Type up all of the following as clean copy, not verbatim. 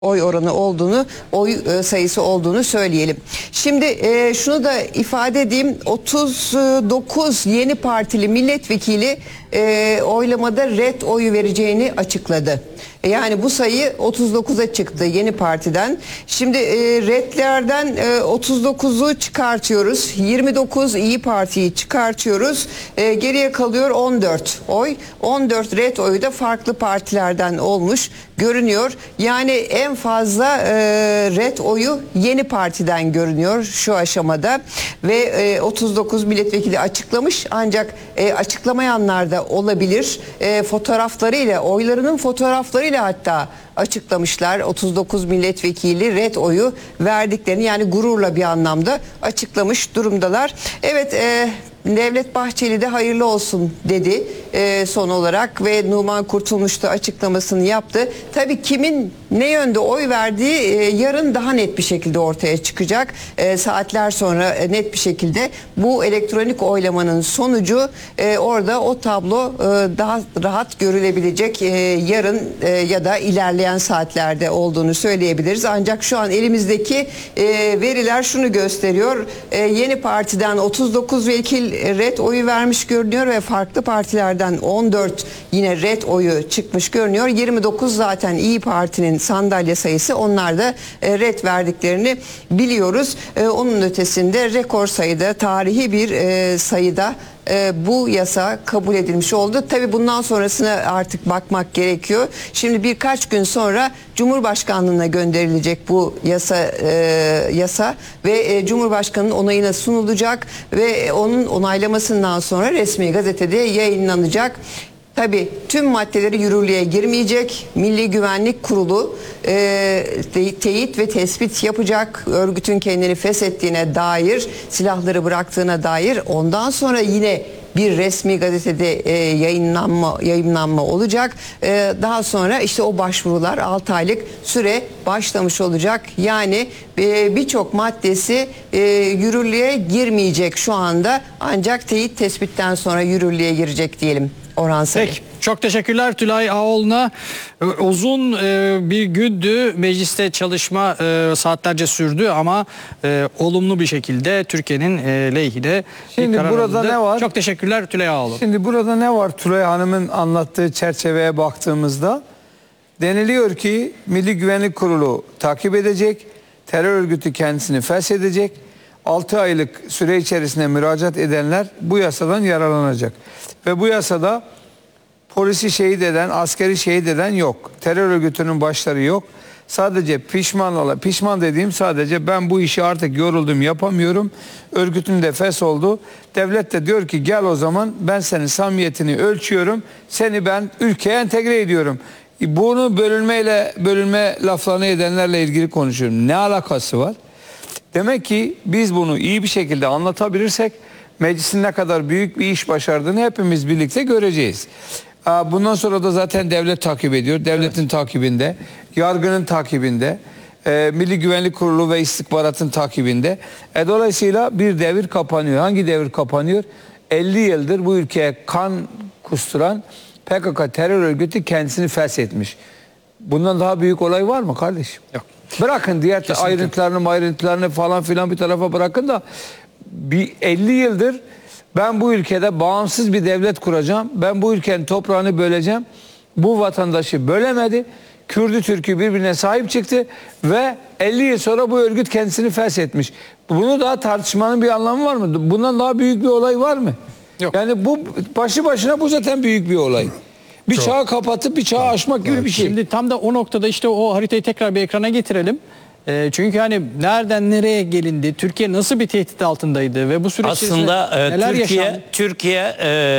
oy oranı olduğunu, oy sayısı olduğunu söyleyelim. Şimdi şunu da ifade edeyim. 39 yeni partili milletvekili oylamada red oyu vereceğini açıkladı. Yani bu sayı 39'a çıktı yeni partiden. Şimdi redlerden 39'u çıkartıyoruz. 29 İyi Parti'yi çıkartıyoruz. Geriye kalıyor 14 oy. 14 red oyu da farklı partilerden olmuş görünüyor. Yani en fazla red oyu yeni partiden görünüyor şu aşamada. Ve 39 milletvekili açıklamış, ancak açıklamayanlar da olabilir. Fotoğraflarıyla, oylarının fotoğraflarıyla hatta açıklamışlar. 39 milletvekili red oyu verdiklerini, yani gururla bir anlamda açıklamış durumdalar. Evet, Devlet Bahçeli de hayırlı olsun dedi son olarak ve Numan Kurtulmuş da açıklamasını yaptı. Tabii kimin ne yönde oy verdiği yarın daha net bir şekilde ortaya çıkacak. Saatler sonra net bir şekilde bu elektronik oylamanın sonucu orada o tablo daha rahat görülebilecek yarın ya da ilerleyen saatlerde olduğunu söyleyebiliriz. Ancak şu an elimizdeki veriler şunu gösteriyor. Yeni Parti'den 39 vekil red oyu vermiş görünüyor ve farklı partilerden 14 yine red oyu çıkmış görünüyor. 29 zaten İyi Parti'nin sandalye sayısı, onlar da red verdiklerini biliyoruz. Onun ötesinde rekor sayıda, tarihi bir sayıda bu yasa kabul edilmiş oldu. Tabii bundan sonrasına artık bakmak gerekiyor. Şimdi birkaç gün sonra Cumhurbaşkanlığına gönderilecek bu yasa ve Cumhurbaşkanı'nın onayına sunulacak ve onun onaylamasından sonra resmi gazetede yayınlanacak. Tabii tüm maddeleri yürürlüğe girmeyecek. Milli Güvenlik Kurulu teyit ve tespit yapacak. Örgütün kendini feshettiğine dair, silahları bıraktığına dair. Ondan sonra yine bir resmi gazetede yayınlanma olacak. Daha sonra işte o başvurular 6 aylık süre başlamış olacak. Yani birçok maddesi yürürlüğe girmeyecek şu anda. Ancak teyit tespitten sonra yürürlüğe girecek diyelim. Orhan Sarı. Peki. Çok teşekkürler Tülay Ağoğlu'na. Uzun bir gündü. Mecliste çalışma saatlerce sürdü ama olumlu bir şekilde Türkiye'nin lehine Şimdi bir karar burada alındı. ne var? Çok teşekkürler Tülay Ağoğlu. Şimdi burada ne var? Tülay Hanım'ın anlattığı çerçeveye baktığımızda deniliyor ki Milli Güvenlik Kurulu takip edecek, terör örgütü kendisini feshedecek, 6 aylık süre içerisinde müracaat edenler bu yasadan yararlanacak. Ve bu yasada polisi şehit eden, askeri şehit eden yok. Terör örgütünün başları yok. Sadece pişman dediğim sadece ben bu işi artık yoruldum, yapamıyorum. Örgütün de fes oldu. Devlet de diyor ki gel o zaman ben senin samimiyetini ölçüyorum. Seni ben ülkeye entegre ediyorum. Bunu bölünme laflarını edenlerle ilgili konuşuyorum. Ne alakası var? Demek ki biz bunu iyi bir şekilde anlatabilirsek meclisin ne kadar büyük bir iş başardığını hepimiz birlikte göreceğiz. Bundan sonra da zaten devlet takip ediyor. Devletin takibinde, yargının takibinde, Milli Güvenlik Kurulu ve istihbaratın takibinde. Dolayısıyla bir devir kapanıyor. Hangi devir kapanıyor? 50 yıldır bu ülkeye kan kusturan PKK terör örgütü kendisini feshetmiş. Bundan daha büyük olay var mı kardeşim? Yok. Bırakın diğer ayrıntılarını falan filan bir tarafa bırakın da bir 50 yıldır ben bu ülkede bağımsız bir devlet kuracağım. Ben bu ülkenin toprağını böleceğim. Bu vatandaşı bölemedi. Kürdü Türk'ü birbirine sahip çıktı ve 50 yıl sonra bu örgüt kendisini feshetmiş. Bunu daha tartışmanın bir anlamı var mı? Bundan daha büyük bir olay var mı? Yok. Yani bu başlı başına bu zaten büyük bir olay. Bir çağı kapatıp bir çağı aşmak gibi bir şey. Şimdi tam da o noktada işte o haritayı tekrar bir ekrana getirelim. Çünkü hani nereden nereye gelindi, Türkiye nasıl bir tehdit altındaydı ve bu süreç aslında neler yaşandı? Türkiye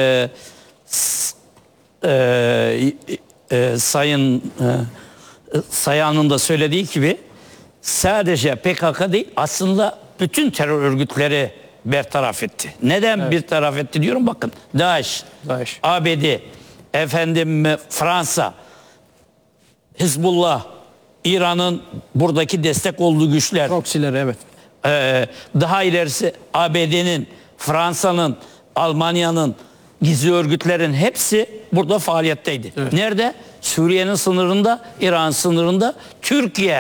Sayın Sayan'ın da söylediği gibi sadece PKK değil, aslında bütün terör örgütleri bertaraf etti. Neden bertaraf etti diyorum, bakın. DAEŞ, ABD, Fransa, Hizbullah, İran'ın buradaki destek olduğu güçler. Proxy'leri, evet. Daha ilerisi ABD'nin, Fransa'nın, Almanya'nın, gizli örgütlerin hepsi burada faaliyetteydi. Evet. Nerede? Suriye'nin sınırında, İran sınırında, Türkiye